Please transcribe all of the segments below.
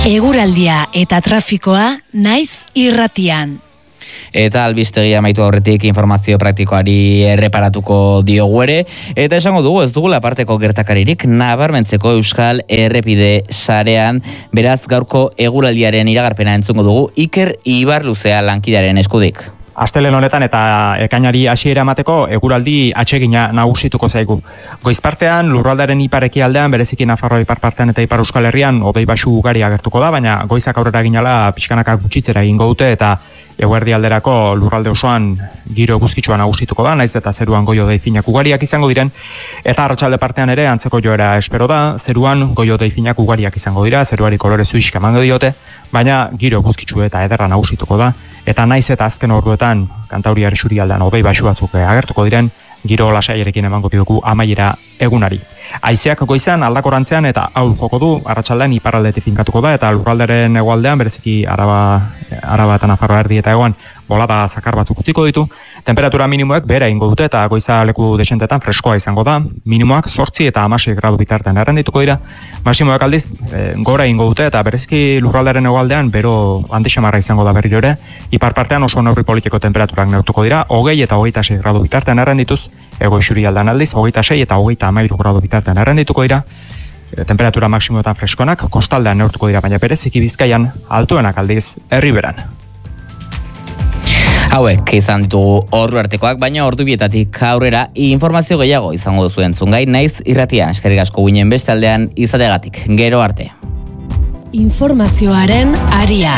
Eguraldia eta trafikoa naiz irratian. Eta albistegia amaitu aurretik informazio praktikoari erreparatuko diogu ere, eta esango dugu ez dugula aparteko gertakaririk nabarmentzeko Euskal Errepide sarean, beraz gaurko eguraldiaren iragarpena entzungo dugu Iker Ibarluzea lankidaren eskudik. Astelehen honetan eta ekainari hasiera emateko eguraldi atsegina nagusituko zaigu. Goizpartean lurraldearen iparekialdean bereziki Nafarroa iparpartean eta Ipar Euskal Herrian hodei baxu ugari agertuko da, baina goizak aurrera ginala pixkanaka gutxitzera egingo dute eta eguerdi alderako lurralde osoan giro eguzkitsua nagusituko da, naiz eta zeruan goi-hodei finak ugariak izango diren, eta arratsalde partean ere antzeko joera espero da, zeruan goi-hodei finak ugariak izango dira, zeruari kolore zuixka emango diote, baina giro eguzkitsu eta ederra nagusituko da, eta naiz eta azken orduetan Kantauriar isurialdean hodei baxu batzuk agertuko diren, giro lasaiarekin emango diogu amaiera egunari. Haizeak goizan aldakorantzean eta ahul joko du, arratsaldean iparraldetik finkatuko da eta lurralderen hegoaldean bereziki Araba eta Nafarroa erdi eta hegoan bolada zakar batzuk utziko ditu. Temperatura minimoek behera egingo dute eta goiza leku desentetan freskoa izango da. Minimoak 8 eta 16 gradu bitartean errendituko dira. Maximoak aldiz gora egingo dute eta bereziki lurralderen hegoaldean bero handixamarra izango da berriro ere. Ipar partean oso neurri politiko temperaturak neurtuko dira, 20 eta 26 gradu bitartean errendituz. Ego isurialdean aldiz, 26 eta 13 gradu bitartean errendituko dira. Temperatura maksimoetan freskonak, kostaldean neurtuko dira, baina bereziki Bizkaian, altuenak aldiz, Erriberan. Hauek izan ditugu ordu artekoak, baina ordu bietatik aurrera informazio gehiago izango duzu entzungai, naiz irratian, eskerrik asko ginen beste aldean izategatik. Gero arte. Informazioaren aria.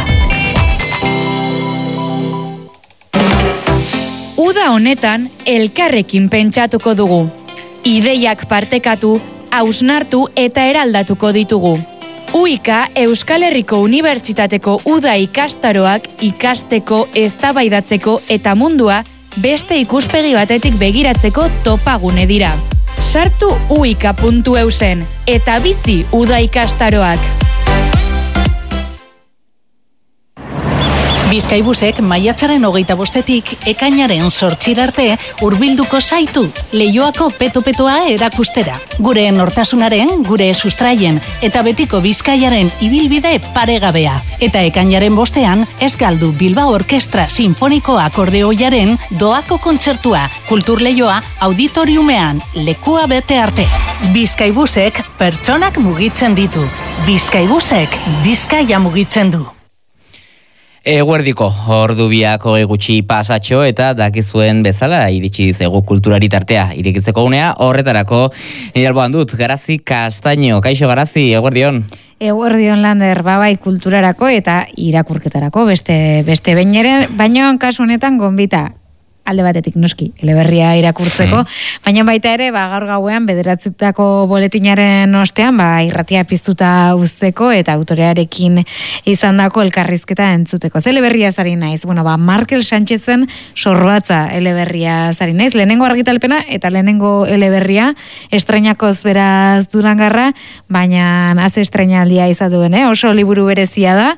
Uda honetan elkarrekin pentsatuko dugu. Ideiak partekatu, hausnartu eta eraldatuko ditugu. UIKA Euskal Herriko Unibertsitateko uda ikastaroak ikasteko, eztabaidatzeko eta mundua beste ikuspegi batetik begiratzeko topagune dira. Sartu uika.eusen eta bizi uda ikastaroak. Bizkaibusek maiatzaren 25-etik ekainaren 8 arte hurbilduko zaitu Leioako peto-petoa erakustera. Gure nortasunaren, gure sustraien eta betiko Bizkaiaren ibilbide paregabea. Eta ekainaren 5ean ez galdu Bilbao Orkestra Sinfoniko Akordeoiaren doako kontzertua, Kulturleioa auditoriumean lekua bete arte. Bizkaibusek pertsonak mugitzen ditu. Bizkaibusek Bizkaia mugitzen du. Eguerdiko ordu biak hogei gutxi pasatxo eta dakizuen bezala iritsi zaigu kulturari tartea irekitzeko unea, horretarako nire alboan dut, Garazi Castaño. Kaixo Garazi, eguerdion. Eguerdion Lander, bai kulturarako eta irakurketarako beste behineren, baina kasu honetan gonbita. Alde batetik noski, eleberria irakurtzeko, baina baita ere, gaur gauean bederatzetako boletinaren ostean, irratia piztuta uzteko eta autorearekin izandako elkarrizketa entzuteko. Ze eleberria zari naiz? Markel Sánchezen Sorbatza eleberria zari naiz, lehenengo argitalpena eta lehenengo eleberria, estreinakoz beraz Durangarra, baina az estreinaldia izan duen, oso liburu berezia da,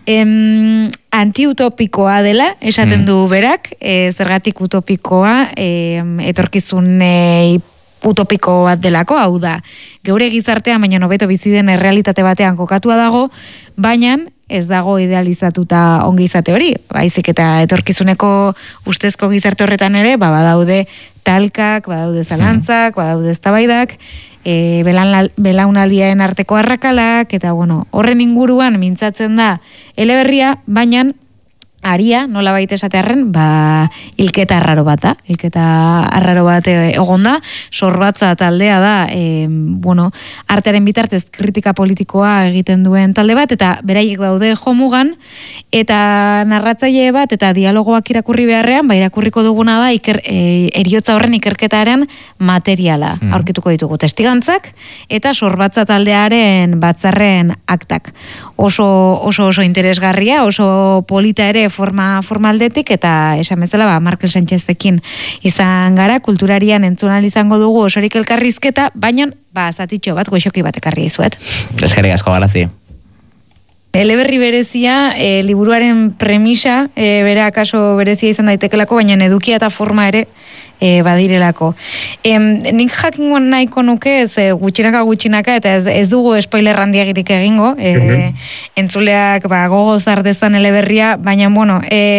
antiutopikoa dela, esaten du berak, zergatik utopikoa, etorkizun utopiko bat delako, hau da, geure gizartean, baina hobeto bizi den errealitate batean kokatua dago, baina ez dago idealizatuta ongi izate hori, baizik eta etorkizuneko ustezko gizarte horretan ere, badaude talkak, badaude zalantzak, badaude eztabaidak, belaunaldien arteko arrakalak, eta horren inguruan mintzatzen da eleberria, baina aria, nola baita esatearren, hilketa arraro bat da. Hilketa arraro bat egon da, Sorbatza taldea da, artearen bitartez kritika politikoa egiten duen talde bat, eta beraiek daude jomugan, eta narratzaile bat, eta dialogoak irakurri beharrean, irakurriko duguna da, eriotza horren ikerketaren materiala. Aurkituko ditugu testigantzak, eta Sorbatza taldearen batzarren aktak. Oso interesgarria, oso polita ere formaldetik, eta esan bezala Markel Sánchezekin izan gara, kulturarian entzunal izango dugu osorik elkarrizketa, baina zatitxo bat goxoki bat ekarri izuet. Eskerrik asko, Garazi. Eleberri berezia, liburuaren premisa, bere akaso berezia izan daitekelako, baina edukia eta forma ere badirelako. Nik jakingo nahiko nuke, gutxinaka, eta ez dugu spoiler handiagirik egingo, entzuleak gogoz ardezan eleberria, baina, bueno,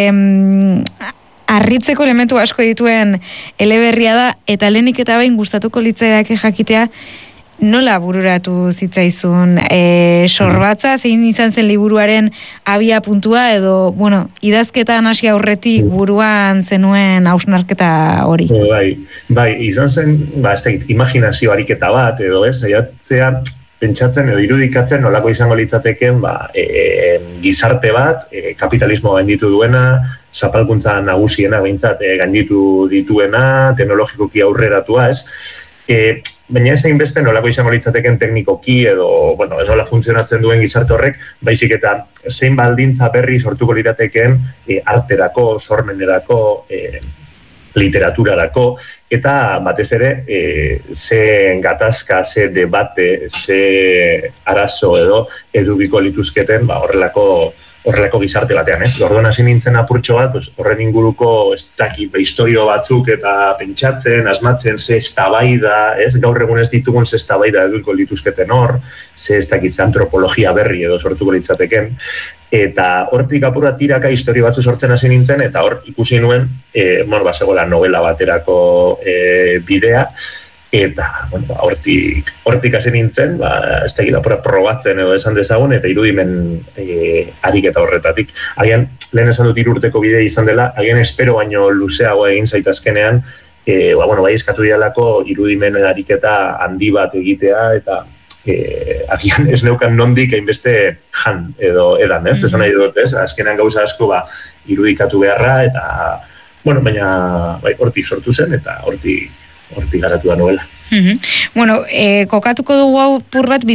harritzeko elementu asko dituen eleberria da, eta lehenik eta behin gustatuko litzaidake jakitea, nola bururatu zitzaizun sorbatza, zein izan zen liburuaren abia puntua, edo, bueno, idazketan hasi aurretik buruan zenuen hausnarketa hori? Bai, izan zen, imaginazio ariketa bat, edo saiatzea pentsatzen edo irudikatzen nolako izango litzateken gizarte bat, kapitalismo gainditu duena, zapalkuntza nagusiena behintzat gainditu dituena, teknologikoki aurreratua, baina ez hainbeste nolako izango litzateken teknikoki edo, bueno, ez nola funtzionatzen duen gizarte horrek, baizik eta zein baldintza berri sortuko lirateken arterako, sormenerako, literaturarako, eta batez ere, ze gatazka, ze debate, ze arazo edo edukiko lituzketen, horrelako gizarte batean, ez? Orduan hasi nintzen apurtxo bat, horren inguruko historio batzuk eta pentsatzen, asmatzen, ze eztabaida, ez? Gaur egun ez ditugun ze eztabaida edukiko lituzketen hor, ze antropologia berri edo sortuko litzateken, eta hortik apurra tiraka historio batzu sortzen hasi nintzen, eta hor ikusi nuen, bazegoela novela baterako bidea, eta, bueno, hortik hasi nintzen, ez da apura probatzen edo esan dezagun, eta irudimen ariketa horretatik. Agian, lehen esan dut 3 urteko bidea izan dela, agian espero baino luzeago egin zaitazkenean, bai eskatu dialako irudimen ariketa handi bat egitea, eta agian ez neukan nondik hainbeste jan edo edan, ez? Esan nahi dut, ez? Azkenean gauza asko irudikatu beharra, eta, bueno, baina hortik sortu zen, eta hortik garatu da novela. Bueno, kokatuko dugu hau pur bat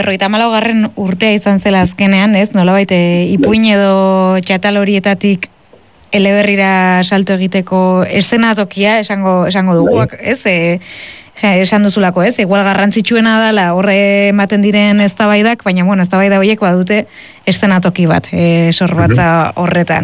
2054 urtea izan zela azkenean, ez? Nolabait ipuin edo txatal horietatik eleberrira salto egiteko eszenatokia esango duguak, ez? Esan duzulako, ez? Igual garrantzitsuena dela horre ematen diren eztabaidak, baina, bueno, eztabaida horiek badute eszenatoki bat, sorbatza horretan.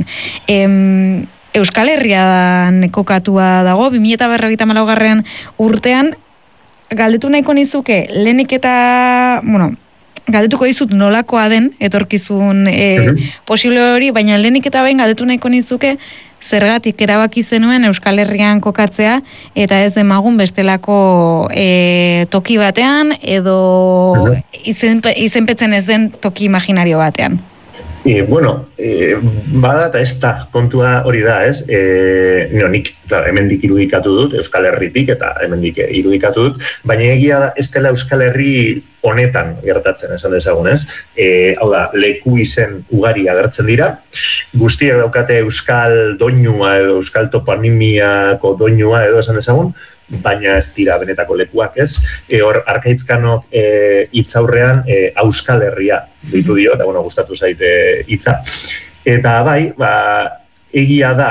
Euskal Herrian kokatua dago, 2054 urtean, galdetu nahiko nizuke, lehenik eta, bueno, galdetuko dizut nolakoa den, etorkizun posible hori, baina lehenik eta behin galdetu nahiko nizuke, zergatik erabaki zenuen Euskal Herrian kokatzea, eta ez demagun bestelako toki batean, edo izenpetzen ez den toki imaginario batean. Bueno, bada eta ez da, kontua hori da, ez? Nik, hemendik irudikatu dut, Euskal Herritik, eta hemendik irudikatu dut, baina egia da, ez dela Euskal Herri honetan gertatzen, esan dezagun, ez? Hau da, leku izen ugari agertzen dira, guztiak daukate Euskal doinua edo Euskal toponimiako doinua edo esan dezagun, baina ez dira benetako lekuak, ez? Hor, Arkaitzkanok hitzaurrean Euskal Herria ditu dio, eta bueno, gustatu zaite hitza. Eta bai, egia da,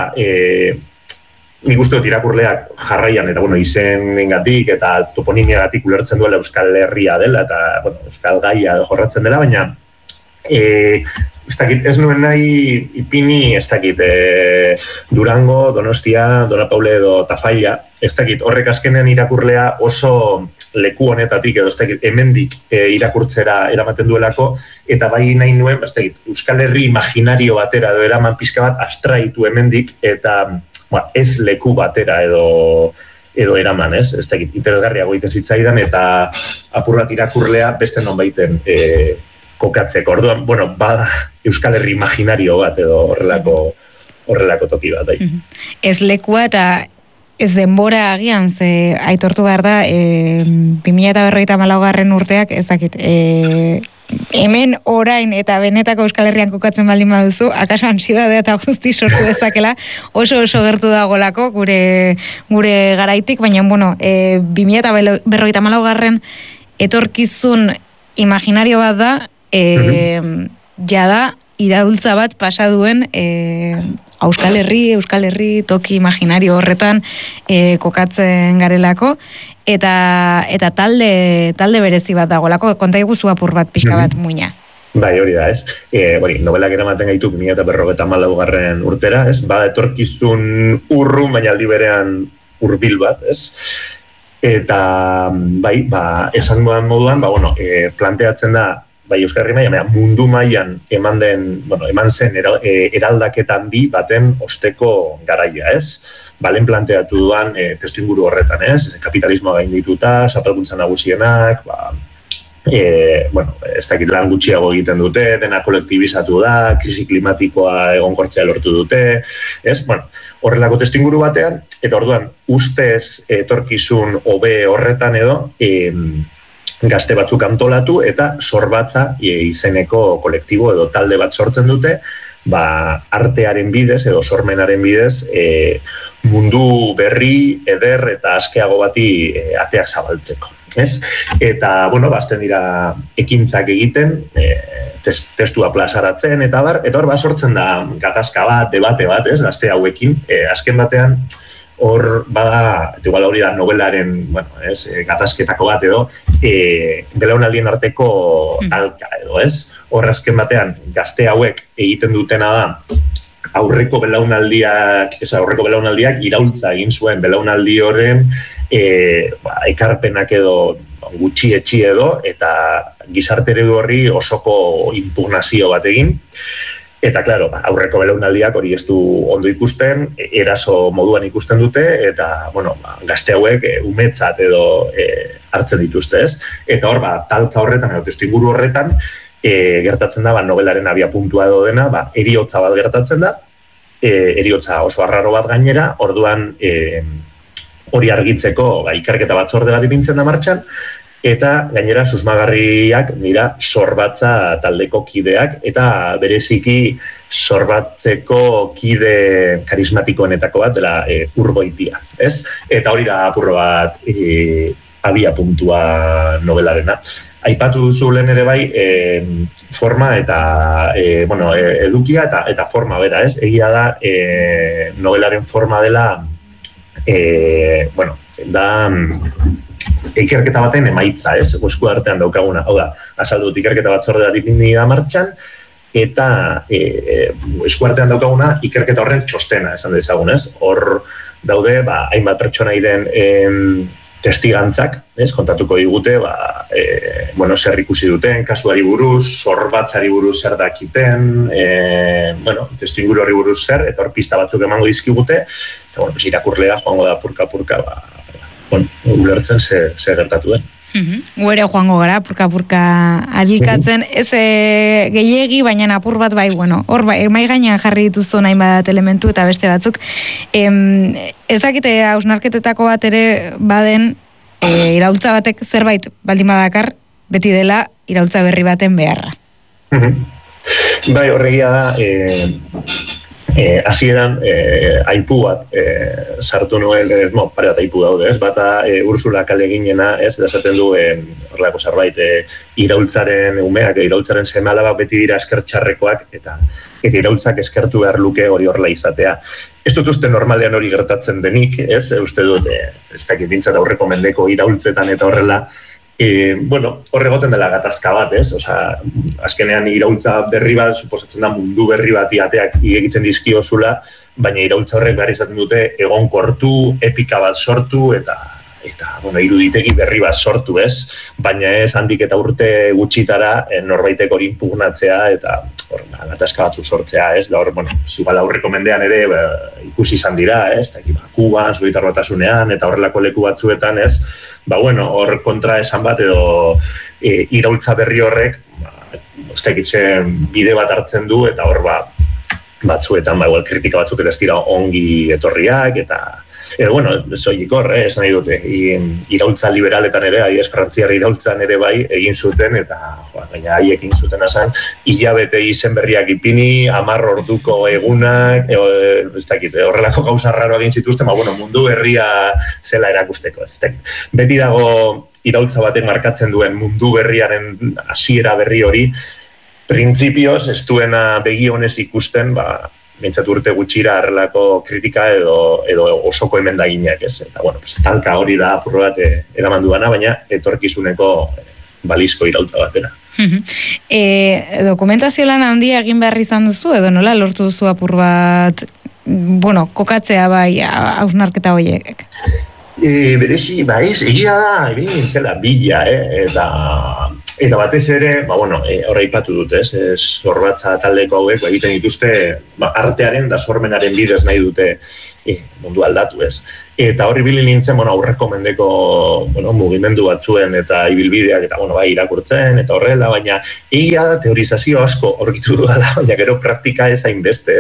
nik uste dut irakurleak jarraian, eta bueno, izenengatik eta toponimiagatik ulertzen duela Euskal Herria dela, eta bueno, Euskal Gaia jorratzen dela, baina ez nuen nahi ipini, Durango, Donostia, Donapaule edo Tafalla, horrek azkenean irakurlea oso leku honetatik edo hemendik irakurtzera eramaten duelako, eta bai nahi nuen, Euskal Herri imaginario batera edo eraman pizka bat abstraitu hemendik, eta ez leku batera edo eraman, ez? Interesgarriago egiten zitzaidan, eta apur bat irakurlea beste nonbaiten kokatzeko. Orduan, bueno, bada Euskal Herri imaginario bat edo horrelako toki bat. Ez lekua eta ez denbora agian, ze aitortu behar da, 2054 urteak, ez dakit, hemen orain eta benetako Euskal Herrian kokatzen baldin baduzu, akaso ansiedadea eta guzti sortu dezakela, oso gertu dagolako gure garaitik, baina, bueno, 2054 etorkizun imaginario bat da, jada iraultza bat pasa duen Euskal Herri toki imaginario horretan kokatzen garelako, eta talde berezi bat dagolako, konta iguzu apur bat pixka bat muina. Bai, hori da, ez? Novelak eramaten gaitu 2054 urtera, ez? Bada etorkizun urrun, baina aldi berean hurbil bat, ez? Eta, esan moduan, planteatzen da, Euskal Herri mailan, mundu mailan eman zen eraldaketan handi baten osteko garaia, ez? Balen planteatu duan testuinguru horretan, ez? Kapitalismoa gaindituta, zapalkuntza nagusienak, ez dakit lan gutxiago egiten dute, dena kolektibizatu da, krisi klimatikoa egonkortzea lortu dute, ez? Horrelako testuinguru batean, eta orduan ustez etorkizun hobe horretan edo, gazte batzuk antolatu eta sorbatza izeneko kolektibo edo talde bat sortzen dute, artearen bidez edo sormenaren bidez mundu berri, eder eta askeago bati ateak zabaltzeko. Ez? Eta, bazten dira ekintzak egiten, testua plazaratzen, eta hor sortzen da gatazka bat, debate bat, ez, gazte hauekin, azken batean, hor bada, igual hori da novelaren, gatazketako bat edo, belaunaldien arteko talka edo, ez? Hor azken batean, gazte hauek egiten dutena da, aurreko belaunaldiak iraultza egin zuen belaunaldi horren ekarpenak edo gutxietxi edo, eta gizarte eredu horri osoko impugnazio bat egin. Eta, klaro, aurreko belaunaldiak hori ez du ondo ikusten, eraso moduan ikusten dute, eta, gazte hauek umetzat edo hartzen dituzte, ez? Eta hor, talka horretan, edo testuinguru horretan, gertatzen da, novelaren abia puntua edo dena, heriotza bat gertatzen da, heriotza oso arraro bat gainera, orduan hori argitzeko ikerketa batzorde bat ipintzen da martxan, eta gainera susmagarriak dira sorbatza taldeko kideak, eta bereziki sorbatzeko kide karismatikoenetako bat dela Urgoitia, ez? Eta hori da apurro bat abia puntua novelarena. Aipatu duzu lehen ere bai, forma eta edukia eta forma bera, ez? Egia da, novelaren forma dela, da ikerketa baten emaitza, ez? Esku artean daukaguna. Hau da, azaldut ikerketa batzordea dipindi da martxan, eta esku artean daukaguna ikerketa horren txostena, esan dezagun, ez? Hor daude, hainbat pertsonairen testigantzak, ez? Kontatuko digute, zer ikusi duten, kasuari buruz, sorbatzari buruz zer dakiten, testuinguru horri buruz zer, eta hor pista batzuk emango dizkigute, eta, irakurlea joango da purka-purka, ulertzen ze gertatu den. Guere joango gara, purka-purka adikatzen, ez gehiegi, baina apur bat hor mai gainean jarri dituzu nahi bat elementu eta beste batzuk. Ez dakite hausnarketetako bat ere baden iraultza batek zerbait baldin badakar, beti dela iraultza berri baten beharra. Bai, horregia da, hasieran aipu bat sartu nuen, pare bat aipu daude, ez? Bata Ursula K. Le Guinena, ez? Esaten du horrelako zerbait iraultzaren umeak, iraultzaren seme-alabak beti dira eskertxarrekoak, eta iraultzak eskertu behar luke hori horrela izatea. Ez dut uste normalean hori gertatzen denik, ez? Uste dut, ez dakit bintzat aurreko mendeko iraultzetan eta horrela, horre goten dela gatazka bat, ez? Osa, azkenean iraultza berri bat, suposatzen da mundu berri bat ateak irekitzen dizkiozula, baina iraultza horrek behar izaten dute egonkortu, epika bat sortu, eta iruditegi berri bat sortu, ez? Baina ez handik eta urte gutxitara norbaitek hori impugnatzea eta gatazka batzuk sortzea, ez? Da hor, zibala aurreko mendean ere ikusi izan dira, ez? Kuban, Sobietar Batasunean eta horrelako leku batzuetan, ez? Hor kontra esan bat edo iraultza berri horrek ez dakitzen bide bat hartzen du eta hor batzuetan kritika batzuk eta ez dira ongi etorriak eta soilik hor, esan nahi dute iraultza liberaletan ere, frantziar iraultzan ere bai egin zuten eta baina haiek egin zuten azan hilabete izen berriak ipini 10 orduko egunak ez dakit, horrelako gauza raro egin zituzten, mundu berria zela erakusteko, ez dakit. Beti dago iraultza batek markatzen duen mundu berriaren hasiera berri hori, printzipioz ez duena begi honez ikusten, bintzat urte gutxira harrelako kritika edo osoko emendaginak, ez? Eta, talka hori da apurro bat eraman duana, baina etorkizuneko balizko iraultza batera. Dokumentazio lan handia egin behar izan duzu, edo nola lortu duzu apur bat, kokatzea bai hausnarketa horiek? Berezi, egia da, egin nintzela bila, eta batez ere, horra ipatu dut, Sorbatza taldeko hauek, egiten dituzte, artearen da sormenaren bidez nahi dute mundu aldatu, Eta horri bili nintzen, aurreko mendeko mugimendu batzuen eta ibilbideak eta irakurtzen eta horrela, baina egia da teorizazio asko aurkitu dudala, baina gero praktika ez hainbeste,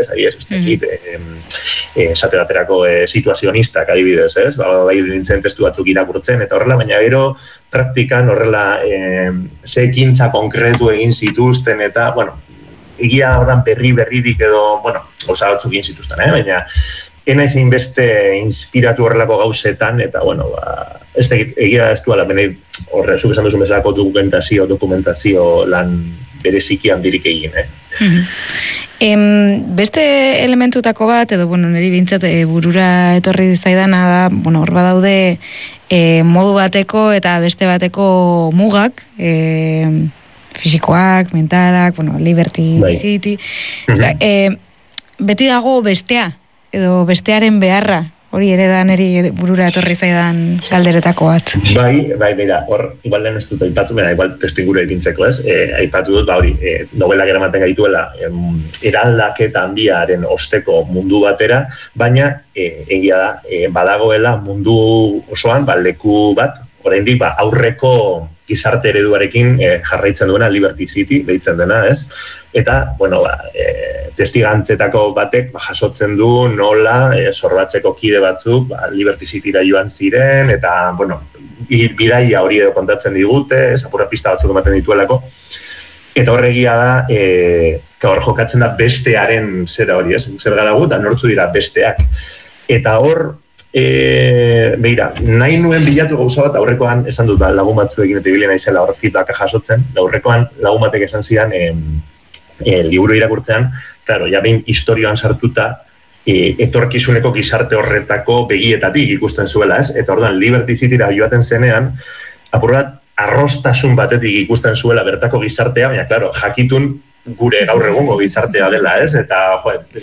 esate baterako situazionistak adibidez, bai nintzen testu batzuk irakurtzen eta horrela, baina gero praktikan horrela ze ekintza konkretu egin zituzten eta, egia horren berririk edo, gauza batzuk egin zituzten, baina enaiz beste inspiratu horrelako gauzetan, eta, ez da egia ez duela, horre, zuk esan duzun bezalako dokumentazio lan bereziki handirik egin, Beste elementutako bat, edo, niri bintzat burura etorri zaidana da, hor badaude modu bateko eta beste bateko mugak, fisikoak, mentalak, Liberty City, beti dago bestea, edo bestearen beharra, hori ere da niri burura etorri zaidan galderetako bat. Bai, mira, hor, igual lehen ez dut aipatu, igual testu inguru egintzeko aipatu dut, novelak eramaten gaituela, eraldaketa handiaren osteko mundu batera, baina egia da, badagoela mundu osoan, leku bat, oraindik aurreko gizarte ereduarekin jarraitzen duena Liberty City, deitzen dena, Eta, testigantzetako batek jasotzen du nola Sorbatzeko kide batzuk Liberty Cityra joan ziren, eta, bidaia hori edo kontatzen digute, apurra pista batzuk ematen dituelako, eta horregia da, hor jokatzen da bestearen zera hori, zer gara gu, eta nortzu dira besteak. Eta hor, beira, nahi nuen bilatu gauza bat, aurrekoan esan dut lagun batzuekin eta ibilen naizela hor feedbacka jasotzen, aurrekoan lagun batek esan zidan liburu irakurtzean, claro, ja behin historioan sartuta etorkizuneko gizarte horretako begietatik ikusten zuela, eta orduan Liberty Cityra joaten zenean, apur bat arrostasun batetik ikusten zuela bertako gizartea, baina, claro, jakitun gure gaur egungo gizartea dela, eta,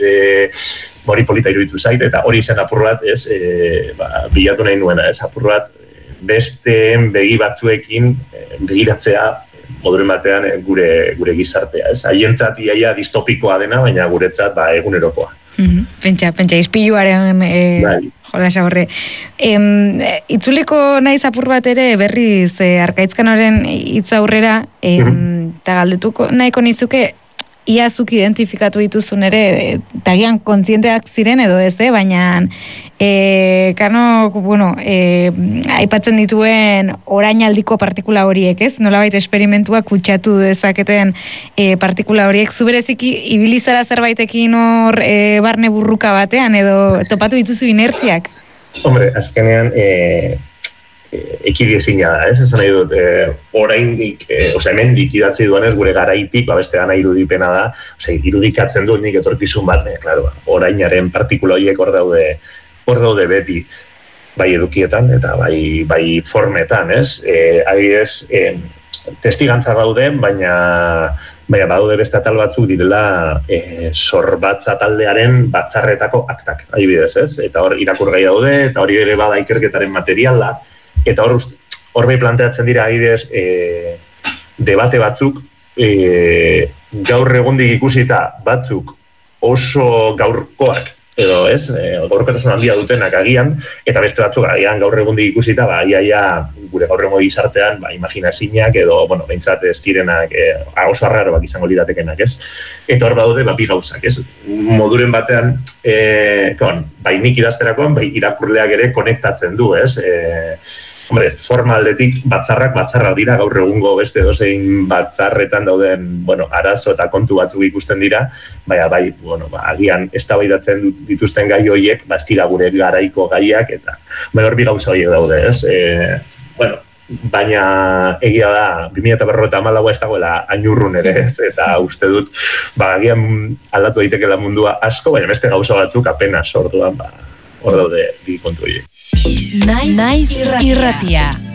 hori polita iruditu zait, eta hori zen apur bat, bilatu nahi nuena, apur bat besteen begi batzuekin begiratzea moduren batean gure gizartea, haientzat iaia distopikoa dena, baina guretzat egunerokoa. Pentsa, izpiluaren jolasa horre. Itzuliko naiz apur bat ere berriz Arkaitzkanoren hitz aurrera, eta galdetuko nahiko nizuke, ia zuk identifikatu dituzun ere, tagian kontzienteak ziren edo ez, baina Kanok, aipatzen dituen orainaldiko partikula horiek, nolabait esperimentua kutsatu dezaketen partikula horiek, zubereziki ibilizara zerbaitekin hor barne burruka batean, edo topatu dituzu inertziak? Hombre, azkenean ekidiezina da, esan nahi dut, oraindik, hemendik idatzi duanez, gure garaitik, beste gana irudipena da, irudikatzen dut nik etorkizun bat, orainaren partikula horiek hor daude beti, bai edukietan eta bai formetan, adibidez, testigantza gauden, baina badaude beste atal batzuk direla Sorbatza taldearen batzarretako aktak, adibidez, eta hor irakurgai daude, eta hori ere bada ikerketaren materiala, eta hor bai planteatzen dira adibidez debate batzuk, gaur egundik ikusita batzuk oso gaurkoak, edo gaurkotasun handia dutenak agian, eta beste batzuk agian gaur egundik ikusita, gure gaur egungo gizartean, imaginazinak edo, behintzat ez direnak, oso arraroak izango liratekenak, Eta hor badaude, bi gauzak, moduren batean, bai nik idazterakoan, bai irakurleak ere konektatzen du, Hombre, forma aldetik batzarrak dira, gaur egungo beste dozein batzarretan dauden, arazo eta kontu batzuk ikusten dira, agian eztabaidatzen dituzten gai horiek, ez dira gure garaiko gaiak, eta hor bi gauza horiek daude, baina egia da, 2054 ez dagoela ainurrun ere, eta uste dut, agian aldatu daitekela mundua asko, baina beste gauza batzuk apenas orduan, hor daude bi kontu horiek. Naiz irratia.